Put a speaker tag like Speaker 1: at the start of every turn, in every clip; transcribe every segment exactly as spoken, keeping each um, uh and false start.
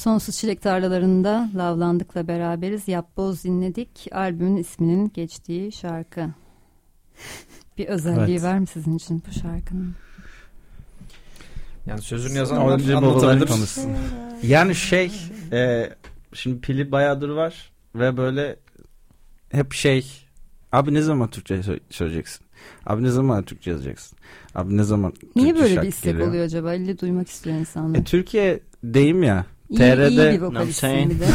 Speaker 1: Sonsuz Çilek Tarlalarında Lavlandık'la beraberiz. Yapboz dinledik. Albümün isminin geçtiği şarkı. Bir özelliği evet. var mı sizin için bu şarkının?
Speaker 2: Yani sözünü yazan anlatabilir.
Speaker 3: Yani şey e, şimdi pili bayağıdır var ve böyle hep şey, abi ne zaman Türkçe söyleyeceksin? Abi ne zaman Türkçe yazacaksın? Abi ne zaman
Speaker 1: Niye
Speaker 3: Türkçe
Speaker 1: böyle bir istek
Speaker 3: geliyor?
Speaker 1: oluyor acaba? İlle duymak istiyor insanlar.
Speaker 3: E, Türkiye deyim ya.
Speaker 1: İyi,
Speaker 3: T R'de
Speaker 1: iyi bir vokalistsin bir de.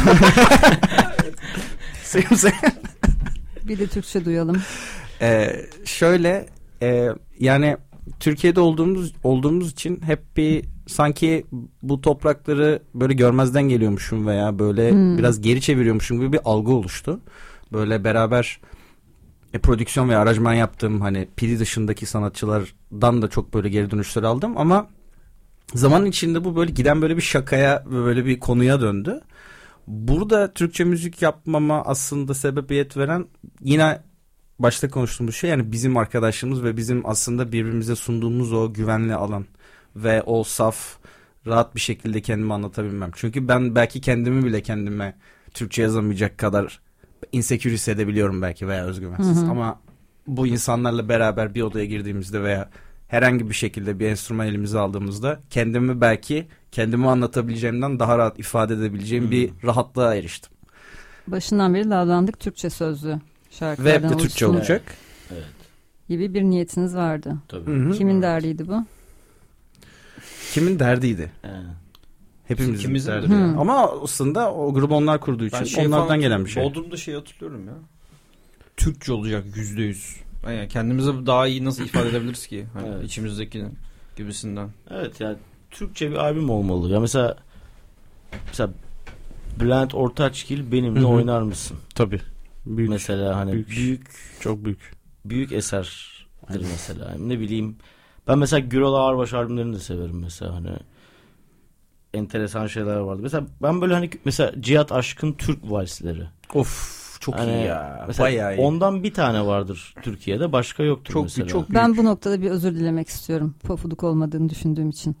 Speaker 1: Bir de Türkçe duyalım.
Speaker 3: Ee, şöyle e, yani Türkiye'de olduğumuz olduğumuz için hep bir sanki bu toprakları böyle görmezden geliyormuşum veya böyle hmm. biraz geri çeviriyormuşum gibi bir algı oluştu. Böyle beraber e, prodüksiyon ve aranjman yaptığım hani pili dışındaki sanatçılardan da çok böyle geri dönüşler aldım ama zaman içinde bu böyle giden böyle bir şakaya ve böyle bir konuya döndü. Burada Türkçe müzik yapmama aslında sebebiyet veren yine başta konuştuğumuz şey, yani bizim arkadaşlığımız ve bizim aslında birbirimize sunduğumuz o güvenli alan ve o saf, rahat bir şekilde kendimi anlatabilmem. Çünkü ben belki kendimi bile kendime Türkçe yazamayacak kadar insecure hissedebiliyorum belki veya özgüvensiz. Hı hı. Ama bu insanlarla beraber bir odaya girdiğimizde veya herhangi bir şekilde bir enstrüman elimize aldığımızda kendimi belki kendimi anlatabileceğimden daha rahat ifade edebileceğim hmm. bir rahatlığa eriştim.
Speaker 1: Başından beri Lavlandık Türkçe sözlü şarkılardan
Speaker 3: ve hep de Türkçe olacak.
Speaker 1: Evet. Gibi bir niyetiniz vardı.
Speaker 3: Tabii. Hı-hı.
Speaker 1: Kimin
Speaker 3: evet.
Speaker 1: derdiydi bu?
Speaker 3: Kimin derdiydi? He. Hepimizin İkimizin derdi. Yani. Ama aslında o grubu onlar kurduğu için şey onlardan gelen bir şey.
Speaker 2: Bodrum'da şey hatırlıyorum ya. Türkçe olacak yüzde yüz. Yani kendimizi daha iyi nasıl ifade edebiliriz ki? Hani evet. içimizdeki gibisinden.
Speaker 4: Evet yani Türkçe bir albüm olmalı. Ya mesela mesela Bülent Ortaçgil benimle Hı-hı. oynar mısın?
Speaker 3: Tabii. Büyük.
Speaker 4: Mesela hani büyük, büyük
Speaker 3: çok büyük.
Speaker 4: Büyük eserdir mesela. Yani ne bileyim. Ben mesela Gürol Ağırbaş albümlerini de severim mesela hani. Enteresan şeyler vardı. Mesela ben böyle hani mesela Cihat Aşkın Türk valsleri.
Speaker 3: Of. Çok hani iyi ya.
Speaker 4: Bayağı iyi. Ondan bir tane vardır Türkiye'de. Başka yoktur
Speaker 3: çok,
Speaker 4: mesela.
Speaker 3: Çok
Speaker 1: ben bu noktada bir özür dilemek istiyorum. Pofuduk olmadığını düşündüğüm için.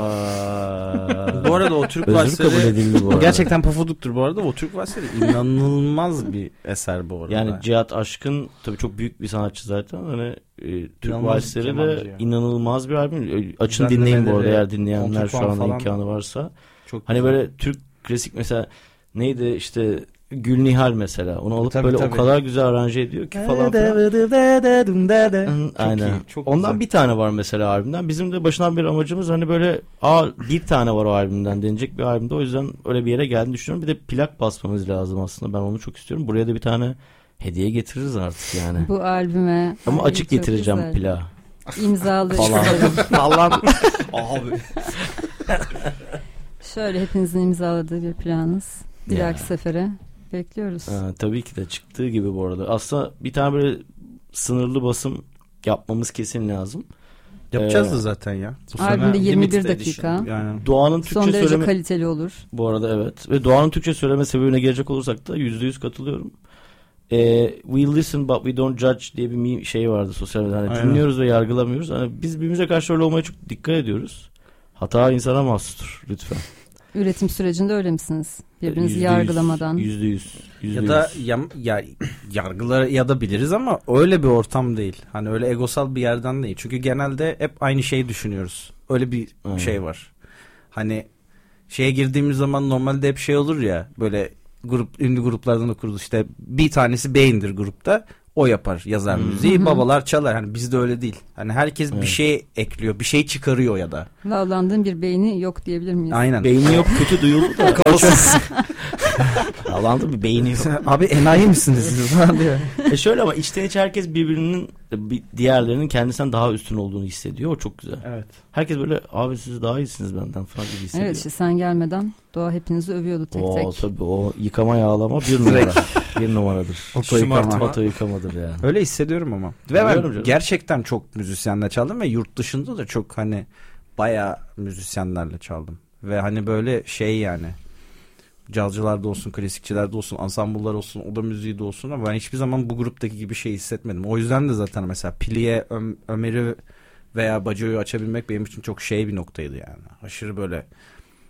Speaker 3: Bu arada o Türk valsleri gerçekten pofuduktur bu arada. O Türk valsleri inanılmaz bir eser bu arada.
Speaker 4: Yani Cihat Aşkın tabii çok büyük bir sanatçı zaten. Hani e, Türk valsleri de ya. inanılmaz bir albüm. Açın dinleyin bu arada eğer dinleyenler şu anda imkanı varsa. Çok hani güzel. Böyle Türk klasik mesela neydi işte Gül Nihal mesela. Onu alıp tabii, böyle tabii. o kadar güzel aranje ediyor ki falan filan. Aynen. Çok Ondan güzel. Bir tane var mesela albümden. Bizim de başından beri amacımız hani böyle aa bir tane var o albümden denecek bir albümde. O yüzden öyle bir yere geldiğini düşünüyorum. Bir de plak basmamız lazım aslında. Ben onu çok istiyorum. Buraya da bir tane hediye getiririz artık yani.
Speaker 1: Bu albüme.
Speaker 4: Ama Ay, açık getireceğim güzel. Plağı.
Speaker 1: İmzalı.
Speaker 4: Falan. Falan. Abi.
Speaker 1: Şöyle hepinizin imzaladığı bir planınız. Bir dahaki sefere bekliyoruz.
Speaker 4: Ha, tabii ki de çıktığı gibi bu arada. Aslında bir tane böyle sınırlı basım yapmamız kesin lazım.
Speaker 3: Yapacağız ee, da zaten ya.
Speaker 1: Albümde yirmi bir dakika.
Speaker 4: Yani. Doğan'ın Türkçe
Speaker 1: son derece
Speaker 4: söyleme...
Speaker 1: kaliteli olur.
Speaker 4: Bu arada evet. Ve Doğan'ın Türkçe söyleme sebebine gelecek olursak da yüzde yüz katılıyorum. Ee, we listen but we don't judge diye bir şey vardı sosyal medyada. Hani dinliyoruz ve yargılamıyoruz. Hani biz birbirimize karşı öyle olmaya çok dikkat ediyoruz. Hata insana mahsustur lütfen.
Speaker 1: Üretim sürecinde öyle misiniz? Birbirinizi yüzde yüz, yargılamadan.
Speaker 4: Yüzde yüz.
Speaker 3: Ya da ya, ya yargıları ya da biliriz ama öyle bir ortam değil. Hani öyle egosal bir yerden değil. Çünkü genelde hep aynı şeyi düşünüyoruz. Öyle bir Aynen. şey var. Hani şeye girdiğimiz zaman normalde hep şey olur ya, böyle grup ünlü gruplardan okuruz işte, bir tanesi beyindir grupta. O yapar, yazar hmm. müziği, hmm. babalar çalar. Hani bizde öyle değil. Hani herkes evet. bir şey ekliyor, bir şey çıkarıyor ya da.
Speaker 1: Lavlandığın bir beyni yok diyebilir miyiz?
Speaker 3: Aynen.
Speaker 4: Beyni yok, kötü duyuldu da. Lavlandığın bir beyni yok.
Speaker 3: Abi enayi misiniz?
Speaker 4: e şöyle ama içten içe herkes birbirinin, diğerlerinin kendisinden daha üstün olduğunu hissediyor. O çok güzel.
Speaker 3: Evet.
Speaker 4: Herkes böyle abi siz daha iyisiniz benden falan gibi hissediyor.
Speaker 1: Evet işte sen gelmeden Doğa hepinizi övüyordu tek
Speaker 4: Oo,
Speaker 1: tek.
Speaker 4: Tabii o yıkama yağlama bir numara. bir numaradır.
Speaker 3: Oto yıkama.
Speaker 4: Oto yıkamadır yani.
Speaker 3: Öyle hissediyorum ama. Ve ben gerçekten çok müzisyenle çaldım ve yurt dışında da çok hani bayağı müzisyenlerle çaldım. Ve hani böyle şey yani, cazcılar da olsun, klasikçiler de olsun, ansambullar olsun, oda müziği de olsun, ama ben hiçbir zaman bu gruptaki gibi şey hissetmedim. O yüzden de zaten mesela Pili'ye Ö- Ömer'i veya Baco'yu açabilmek benim için çok şey bir noktaydı yani. Aşırı böyle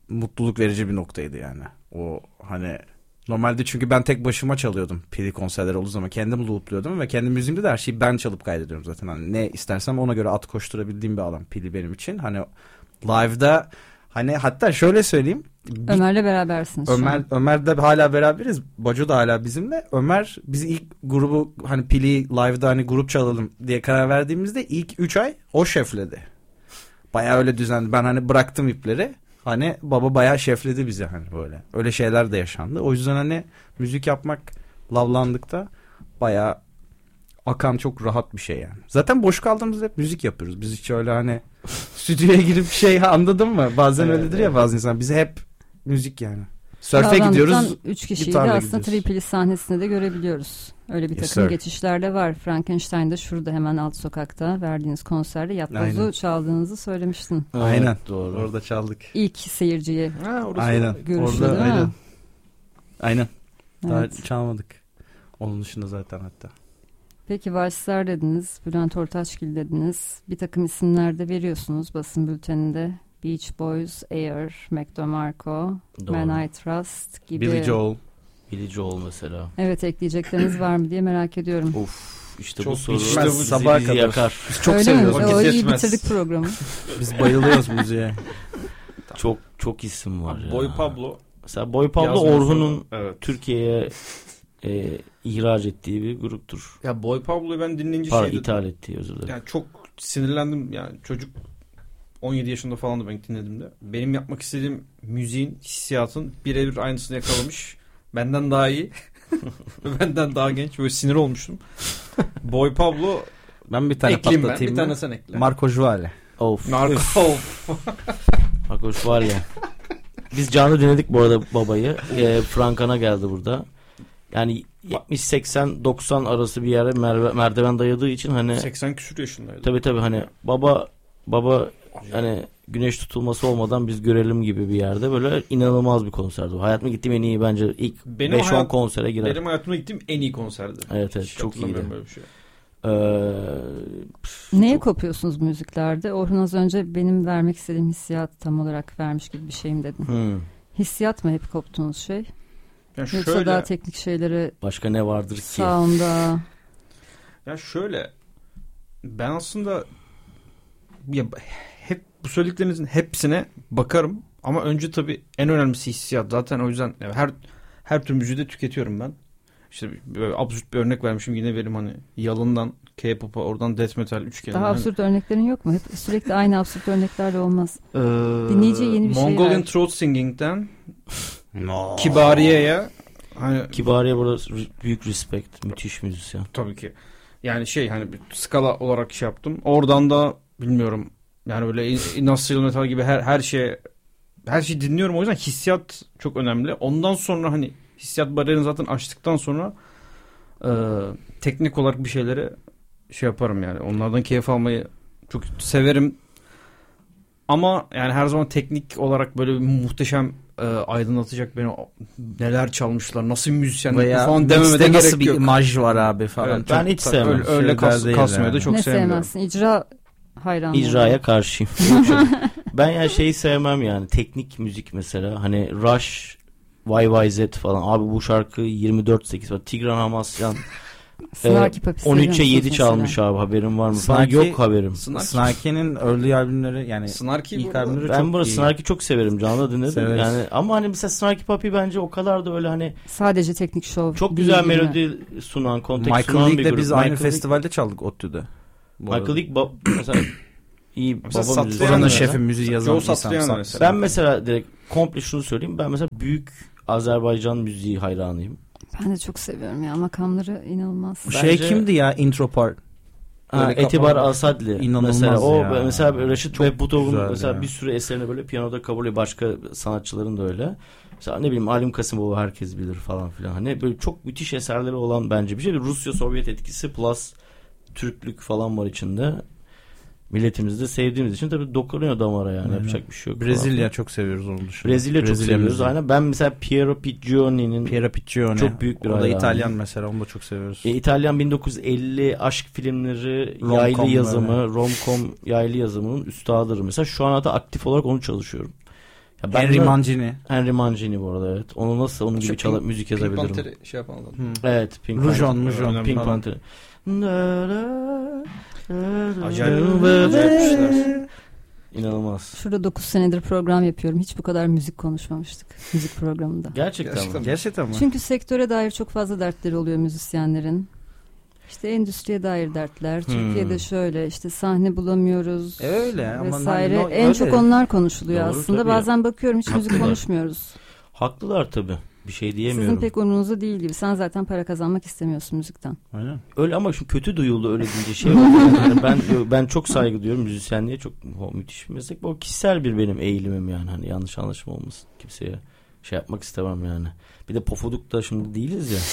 Speaker 3: mutluluk verici bir noktaydı yani. O hani normalde çünkü ben tek başıma çalıyordum Pili konserleri olduğu zaman. Kendim loop'luyordum ve kendi müziğimde de her şeyi ben çalıp kaydediyorum zaten. Hani ne istersem ona göre at koşturabildiğim bir alan Pili benim için. Hani live'da hani hatta şöyle söyleyeyim.
Speaker 1: Ömer'le berabersiniz.
Speaker 3: Ömer Ömer de hala beraberiz. Baco da hala bizimle. Ömer bizi ilk grubu hani Pili live'da hani grup çalalım diye karar verdiğimizde ilk üç ay o şefledi. Bayağı öyle düzenli. Ben hani bıraktım ipleri. Hani baba bayağı şefledi bizi hani böyle. Öyle şeyler de yaşandı. O yüzden hani müzik yapmak lavlandıkta bayağı akan çok rahat bir şey yani. Zaten boş kaldığımızda hep müzik yapıyoruz. Biz hiç öyle hani stüdyoya girip şey anladın mı? Bazen evet, öyledir evet. ya bazı insan. Bize hep müzik yani. Sörfe gidiyoruz.
Speaker 1: Üç kişiyi de aslında Tripoli sahnesinde de görebiliyoruz. Öyle bir yes, takım sir. geçişler de var. Frankenstein'da şurada hemen alt sokakta verdiğiniz konserde Yapboz'u çaldığınızı söylemiştin.
Speaker 3: Evet, aynen. Doğru. Orada çaldık.
Speaker 1: İlk seyirciye.
Speaker 3: Ha, aynen.
Speaker 1: Görüşte,
Speaker 3: orada aynen.
Speaker 1: Aynen.
Speaker 3: Daha
Speaker 1: Evet.
Speaker 3: çalmadık. Onun dışında zaten hatta.
Speaker 1: Peki Valsler dediniz. Bülent Ortaçgil dediniz. Bir takım isimler de veriyorsunuz basın bülteninde. Beach Boys, Air, Mac DeMarco, Man I Trust gibi.
Speaker 3: Billy Joel.
Speaker 4: Billy Joel mesela.
Speaker 1: Evet, ekleyecekleriniz var mı diye merak ediyorum.
Speaker 4: Of, işte
Speaker 3: çok
Speaker 4: bu soru
Speaker 3: işte bu sabah kadar yakar.
Speaker 1: Biz çok öyle seviyoruz. Mi? O iyi bitirdik programı.
Speaker 3: Biz bayılıyoruz müziğe.
Speaker 4: Çok çok isim var ya.
Speaker 2: Boy Pablo.
Speaker 4: Mesela Boy Pablo Orhun'un evet. Türkiye'ye e, ihraç ettiği bir gruptur.
Speaker 2: Ya Boy Pablo'yu ben dinleyince
Speaker 4: Para
Speaker 2: şeydi.
Speaker 4: ithal ettiği, özür dilerim.
Speaker 2: Yani çok sinirlendim yani çocuk on yedi yaşında falandı ben dinlediğimde. Benim yapmak istediğim müziğin, hissiyatın birebir aynısını yakalamış. Benden daha iyi. Benden daha genç. Böyle sinir olmuştum. Boy Pablo.
Speaker 3: Ben bir tane
Speaker 2: ekleyeyim
Speaker 3: patlatayım.
Speaker 2: Ben. Bir tane sen ekle.
Speaker 3: Marco Juvale.
Speaker 4: Of.
Speaker 2: Marco. Of.
Speaker 4: Marco Juvale. Biz canlı dinledik bu arada babayı. E, Frankan'a geldi burada. Yani yetmiş seksen doksan arası bir yere merve, merdiven dayadığı için hani.
Speaker 2: seksen küsur yaşındaydı.
Speaker 4: Tabii tabii hani baba baba hani güneş tutulması olmadan biz görelim gibi bir yerde böyle inanılmaz bir konserdi. Hayatımda gittiğim en iyi bence ilk beş on konsere girer.
Speaker 2: Benim hayatımda gittiğim en iyi konserdi.
Speaker 4: Evet evet, çok iyiydi.
Speaker 2: Böyle bir şey.
Speaker 4: Ee,
Speaker 1: Neye
Speaker 4: çok...
Speaker 1: kopuyorsunuz müziklerde? Orhun az önce benim vermek istediğim hissiyat tam olarak vermiş gibi bir şeyim dedin.
Speaker 4: Hmm.
Speaker 1: Hissiyat mı hep koptuğunuz şey?
Speaker 2: Yani
Speaker 1: yoksa
Speaker 2: şöyle,
Speaker 1: daha teknik şeyleri
Speaker 4: başka ne vardır ki?
Speaker 1: Sound'a.
Speaker 2: Ya şöyle, ben aslında ya hep bu söylediklerinizin hepsine bakarım ama önce tabii en önemlisi hissiyat. Zaten o yüzden yani her her tür müziği de tüketiyorum ben. İşte böyle absürt bir örnek vermişim, yine verim hani Yalın'dan K-pop'a, oradan death metal üçgeninden.
Speaker 1: Daha absürt hani... örneklerin yok mu? Hep sürekli aynı absürt örneklerle olmaz. Ee, Dinleyiciye yeni bir şey ver.
Speaker 2: Mongolian Throat Singing'den no. Kibariye'ye. Hani,
Speaker 4: Kibariye burada büyük respect, müthiş müzisyen.
Speaker 2: Tabii ki. Yani şey hani bir skala olarak şey yaptım. Oradan da bilmiyorum yani böyle industrial metal gibi her her şey her şeyi dinliyorum. O yüzden hissiyat çok önemli. Ondan sonra hani hissiyat bariyerini zaten açtıktan sonra e, teknik olarak bir şeyleri şey yaparım yani. Onlardan keyif almayı çok severim. Ama yani her zaman teknik olarak böyle bir muhteşem e, aydınlatacak beni neler çalmışlar, nasıl bir müzisyen falan dememe de
Speaker 3: nasıl
Speaker 2: gerek yok.
Speaker 3: Bir imaj var abi falan.
Speaker 4: Evet, ben hiç sevmem.
Speaker 2: Öyle, öyle kas, kasmayı yani. Da çok
Speaker 1: ne
Speaker 2: sevmiyorum.
Speaker 1: Ne sevmezsin? İcra hayranı.
Speaker 4: İcraya karşıyım. Ben yani şeyi sevmem yani. Teknik müzik mesela. Hani Rush, Y Y Z falan. Abi bu şarkı yirmi dört sekiz var. Tigran Hamasyan e, on üçe yedi çalmış abi, haberin var mı? Snarky, yok haberim.
Speaker 3: Snarky'nin early albümleri yani
Speaker 2: Snarky
Speaker 3: ilk albümleri
Speaker 4: ben
Speaker 3: çok
Speaker 4: bunu
Speaker 3: iyi.
Speaker 4: Snarky çok severim, canlı dinledim. Yani ama hani mesela Snarky Puppy bence o kadar da öyle hani
Speaker 1: sadece teknik şov.
Speaker 4: Çok güzel melodi mi? Sunan, kontekst
Speaker 3: Michael
Speaker 4: sunan
Speaker 3: League'de
Speaker 4: bir grup.
Speaker 3: biz
Speaker 4: Michael
Speaker 3: aynı
Speaker 4: League...
Speaker 3: festivalde çaldık ODTÜ'de.
Speaker 4: Michael League ba- mesela iyi baba müziği.
Speaker 3: Oranın şefi müziği yazan
Speaker 2: insan.
Speaker 4: Mesela. Ben mesela direkt komple şunu söyleyeyim. Ben mesela büyük Azerbaycan müziği hayranıyım.
Speaker 1: Ben de çok seviyorum ya. Makamları inanılmaz.
Speaker 3: Bu şey bence... kimdi ya? Intro part.
Speaker 4: Ha, Etibar Asadli.
Speaker 3: İnanılmaz
Speaker 4: mesela, o
Speaker 3: ya.
Speaker 4: mesela Reşit Behbutov'un mesela
Speaker 3: ya.
Speaker 4: bir sürü eserini böyle piyanoda kabul ediyor. Başka sanatçıların da öyle. Mesela ne bileyim Alim Kasımova herkes bilir falan filan. Hani böyle çok müthiş eserleri olan bence bir şey. Rusya Sovyet etkisi plus Türklük falan var içinde. Milletimizi de sevdiğimiz için tabii dokunuyor damara yani. Aynen. Yapacak bir şey yok.
Speaker 3: Brezilya falan. Çok seviyoruz onun dışında.
Speaker 4: Brezilya, Brezilya çok seviyoruz. Müziği. Aynen. Ben mesela Piero Piccioni'nin
Speaker 3: Piero Piccioni
Speaker 4: çok büyük bir
Speaker 3: o da
Speaker 4: hayranım.
Speaker 3: İtalyan mesela, onu da çok seviyoruz.
Speaker 4: E, İtalyan bin dokuz yüz elli aşk filmleri rom-com yaylı yazımı, rom-com yaylı yazımının üstadıdır. Mesela şu an hatta aktif olarak onu çalışıyorum.
Speaker 3: Ya Henry Mancini.
Speaker 4: Henry Mancini bu arada, evet. Onu nasıl onun gibi çalıp müzik yazabilirim.
Speaker 2: Pink Panther'ı şey yapalım.
Speaker 4: Hmm. Evet. Pink
Speaker 3: Rujon, Mujon.
Speaker 4: Pink Panther.
Speaker 2: Acayip, acayip
Speaker 4: İnanılmaz.
Speaker 1: Şurada dokuz senedir program yapıyorum. Hiç bu kadar müzik konuşmamıştık. Müzik programında.
Speaker 4: Gerçekten,
Speaker 2: Gerçekten
Speaker 4: mi?
Speaker 3: Gerçekten mi?
Speaker 1: Çünkü sektöre dair çok fazla dertleri oluyor müzisyenlerin. İşte endüstriye dair dertler. Hmm. Türkiye'de şöyle işte sahne bulamıyoruz.
Speaker 3: E öyle.
Speaker 1: Vesaire.
Speaker 3: Ama
Speaker 1: en öyle. Çok onlar konuşuluyor. Doğru, aslında. Tabii. Bazen bakıyorum hiç müzik konuşmuyoruz.
Speaker 4: Haklılar tabii. Bir şey diyemiyorum.
Speaker 1: Sizin pek umurunuzda değil gibi. Sen zaten para kazanmak istemiyorsun müzikten.
Speaker 3: Aynen.
Speaker 4: Öyle ama şu kötü duyuldu öyle deyince şey yani ben ben çok saygı duyuyorum müzisyenliğe, çok o, müthiş bir meslek. Bu kişisel bir benim eğilimim yani, hani yanlış anlaşılma olmasın. Kimseye şey yapmak istemem yani. Bir de pofuduk da şimdi değiliz ya.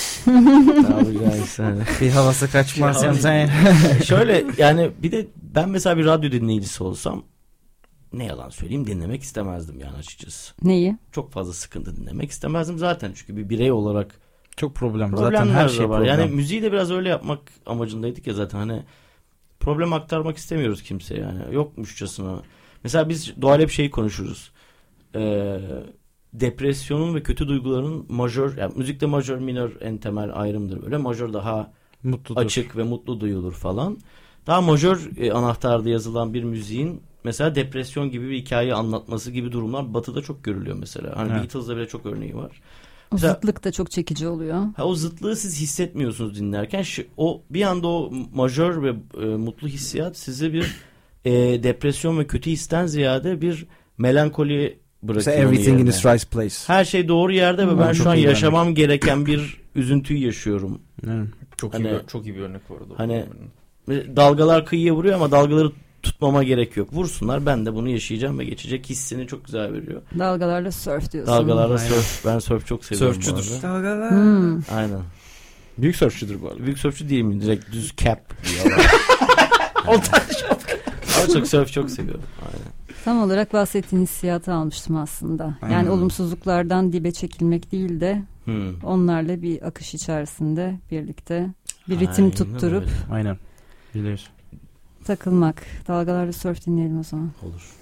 Speaker 3: yani. Bir havası kaçmaz yani sen.
Speaker 4: Şöyle yani, bir de ben mesela bir radyo dinleyicisi olsam, ne yalan söyleyeyim, dinlemek istemezdim yani açıkçası.
Speaker 1: Neyi?
Speaker 4: Çok fazla sıkıntı dinlemek istemezdim zaten, çünkü bir birey olarak
Speaker 3: çok problem zaten, her şey var.
Speaker 4: Problem. Yani müziği de biraz öyle yapmak amacındaydık ya zaten, hani problem aktarmak istemiyoruz kimseye yani, yokmuşçasına. Mesela biz doğal hep şeyi konuşuruz. Ee, depresyonun ve kötü duyguların majör, yani müzikte majör minör en temel ayrımdır böyle. Majör daha mutludur, açık ve mutlu duyulur falan. Daha majör e, anahtarda yazılan bir müziğin mesela depresyon gibi bir hikaye anlatması gibi durumlar Batı'da çok görülüyor mesela. Hani evet. Beatles'da bile çok örneği var.
Speaker 1: O mesela, zıtlık da çok çekici oluyor.
Speaker 4: Ha, o zıtlığı siz hissetmiyorsunuz dinlerken. Şu, o bir anda o majör ve e, mutlu hissiyat size bir e, depresyon ve kötü histen ziyade bir melankoli bırakıyor.
Speaker 3: Everything in its right place.
Speaker 4: Her şey doğru yerde ve hmm, ben şu an yaşamam örnek. gereken bir üzüntüyü yaşıyorum.
Speaker 2: Hmm. Çok hani, iyi, çok iyi bir örnek var orada.
Speaker 4: Hani dalgalar kıyıya vuruyor ama dalgaları tutmama gerek yok. Vursunlar, ben de bunu yaşayacağım ve geçecek hissini çok güzel veriyor.
Speaker 1: Dalgalarla surf diyorsun.
Speaker 4: Dalgalarla surf. Ben surf çok seviyorum.
Speaker 2: Surfçudur.
Speaker 3: Dalgalar.
Speaker 1: Hmm.
Speaker 4: Aynen.
Speaker 2: Büyük surfçudur bu arada.
Speaker 4: Büyük surfçu değil mi? Direkt düz cap diyorlar. Ama çok surf çok seviyorum. Aynen.
Speaker 1: Tam olarak bahsettiğin hissiyatı almıştım aslında. Yani Aynen. olumsuzluklardan dibe çekilmek değil de hmm. onlarla bir akış içerisinde birlikte bir ritim Aynen tutturup
Speaker 3: öyle. Aynen. Biliyorsun.
Speaker 1: Takılmak. Dalgalarla surf dinleyelim o zaman.
Speaker 4: Olur.